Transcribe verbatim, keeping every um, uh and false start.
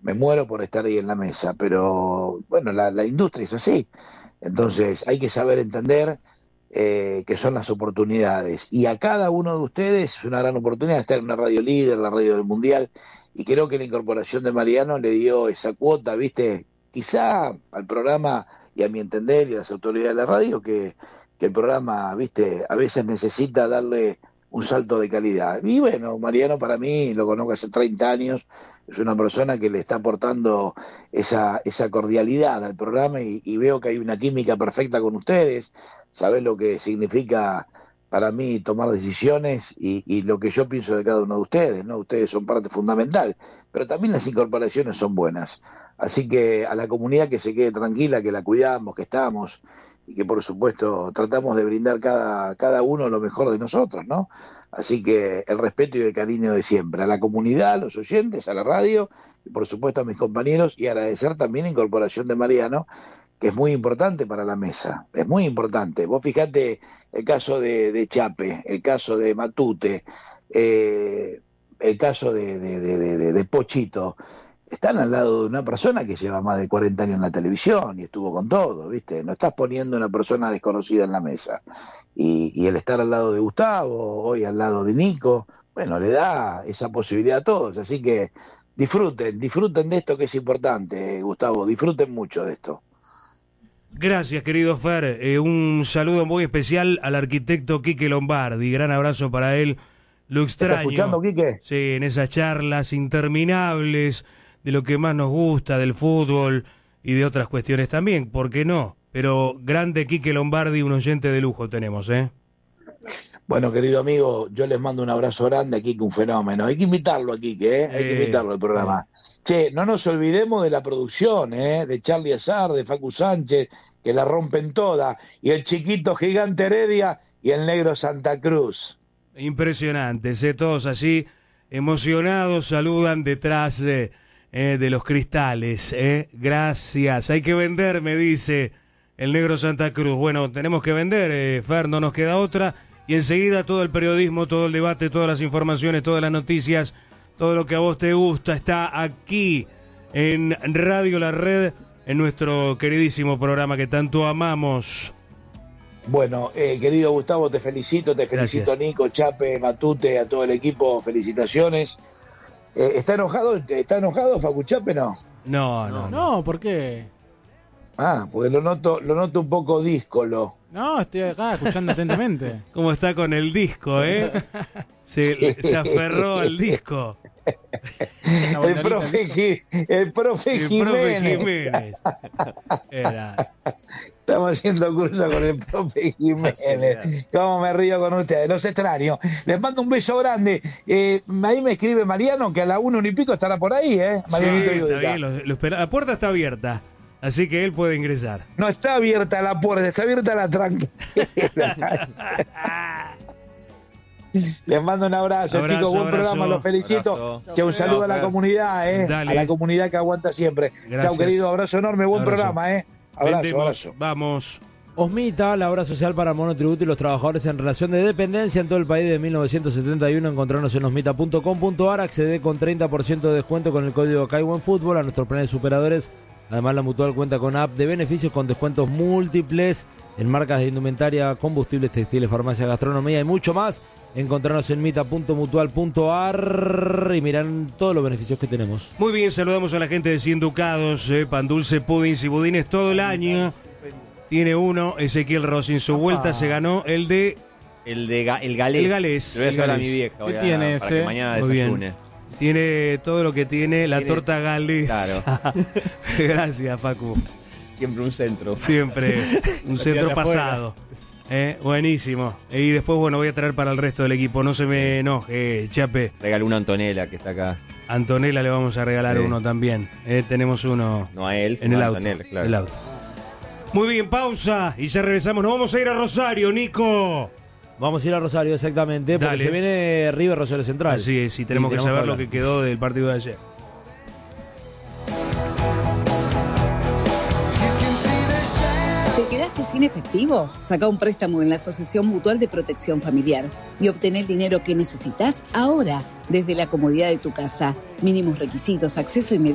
me muero por estar ahí en la mesa, pero bueno, la, la industria es así. Entonces hay que saber entender eh, que son las oportunidades. Y a cada uno de ustedes es una gran oportunidad estar en una radio líder, la radio del Mundial, y creo que la incorporación de Mariano le dio esa cuota, ¿viste? Quizá al programa y a mi entender y a las autoridades de la radio, que, que el programa, ¿viste? A veces necesita darle un salto de calidad. Y bueno, Mariano para mí, lo conozco hace treinta años, es una persona que le está aportando esa, esa cordialidad al programa y, y veo que hay una química perfecta con ustedes. Sabés lo que significa para mí tomar decisiones y, y lo que yo pienso de cada uno de ustedes, ¿no? Ustedes son parte fundamental, pero también las incorporaciones son buenas. Así que a la comunidad que se quede tranquila, que la cuidamos, que estamos y que por supuesto tratamos de brindar cada, cada uno lo mejor de nosotros, ¿no? Así que el respeto y el cariño de siempre, a la comunidad, a los oyentes, a la radio y por supuesto a mis compañeros, y agradecer también la incorporación de Mariano, que es muy importante para la mesa, es muy importante. Vos fijate el caso de, de Chape, el caso de Matute, eh, el caso de, de, de, de, de Pochito. Están al lado de una persona que lleva más de cuarenta años en la televisión y estuvo con todo, ¿viste? No estás poniendo una persona desconocida en la mesa. Y, y el estar al lado de Gustavo, hoy al lado de Nico, bueno, le da esa posibilidad a todos. Así que disfruten, disfruten de esto que es importante, Gustavo, disfruten mucho de esto. Gracias, querido Fer. Eh, un saludo muy especial al arquitecto Quique Lombardi. Gran abrazo para él. Lo extraño. ¿Estás escuchando, Quique? Sí, en esas charlas interminables de lo que más nos gusta, del fútbol y de otras cuestiones también, ¿por qué no? Pero grande Quique Lombardi, un oyente de lujo tenemos, ¿eh? Bueno, querido amigo, yo les mando un abrazo grande a Quique, un fenómeno. Hay que invitarlo a Quique, ¿eh? Hay que invitarlo al programa. Eh. Che, no nos olvidemos de la producción, ¿eh? De Charlie Azar, de Facu Sánchez, que la rompen toda, y el chiquito gigante Heredia y el negro Santa Cruz. Impresionantes, ¿eh? Todos así emocionados, saludan detrás de... Eh, de los cristales, eh. Gracias, hay que vender, me dice el negro Santa Cruz. Bueno, tenemos que vender, eh, Fer, no nos queda otra. Y enseguida todo el periodismo, todo el debate, todas las informaciones, todas las noticias, todo lo que a vos te gusta está aquí en Radio La Red, en nuestro queridísimo programa que tanto amamos. Bueno, eh, querido Gustavo, te felicito, te felicito. Gracias. Nico, Chape, Matute, a todo el equipo, felicitaciones. Eh, ¿Está enojado? ¿Está enojado Facu Chape? No. No, no, no. No, ¿por qué? Ah, porque lo noto, lo noto un poco díscolo. No, estoy acá escuchando atentamente. ¿Cómo está con el disco, eh? Se, sí. se aferró al disco. El profe, el profe el Jiménez. Profe Jiménez. Era. Estamos haciendo curso con el profe Jiménez. Cómo me río con ustedes, los extraño. Les mando un beso grande. Eh, ahí me escribe Mariano que a la una, una y pico estará por ahí, ¿eh? Mariano, sí, está bien, lo, lo espera. La puerta está abierta, así que él puede ingresar. No está abierta la puerta, está abierta la tranquila. Les mando un abrazo, abrazo chicos, buen abrazo, programa, los felicito. Que un saludo a la comunidad, eh, Dale. a la comunidad que aguanta siempre. Chao, querido, abrazo enorme, buen abrazo. programa, eh. Abrazo, Vendemos, abrazo. Vamos. Osmita, la obra social para monotributo y los trabajadores en relación de dependencia en todo el país de mil novecientos setenta y uno. Encontrarnos en osmita punto com punto ar. Accede con treinta por ciento de descuento con el código CAIWENFUTBOL a nuestros planes superadores. Además, la Mutual cuenta con app de beneficios con descuentos múltiples en marcas de indumentaria, combustibles, textiles, farmacia, gastronomía y mucho más. Encontrarnos en mita punto mutual punto ar y miran todos los beneficios que tenemos. Muy bien, saludamos a la gente de Cien Ducados, eh, pan dulce, pudins y budines todo el año. Tiene uno, Ezequiel Rossi, en su vuelta se ganó el de... El de ga, el galés. El galés. Le voy a llevar a mi vieja. ¿Qué a, tiene para ese? que mañana Muy desayune. Bien. Tiene todo lo que tiene la tiene, torta galés. Claro. Gracias, Facu. Siempre un centro. Siempre un centro pasado. Eh, buenísimo. Y después, bueno, voy a traer para el resto del equipo. No se me enoje, Chape. Regaló una Antonella que está acá. A Antonella le vamos a regalar sí. uno también. Eh, tenemos uno. No a él, en el auto. Antonella, claro. El auto. Muy bien, pausa y ya regresamos. Nos vamos a ir a Rosario, Nico. Vamos a ir a Rosario, exactamente, porque Dale. se viene River Rosario Central. Así es, y tenemos, y tenemos que saber que lo que quedó del partido de ayer. ¿Te quedaste sin efectivo? Saca un préstamo en la Asociación Mutual de Protección Familiar y obtén el dinero que necesitas ahora, desde la comodidad de tu casa. Mínimos requisitos, acceso inmediato.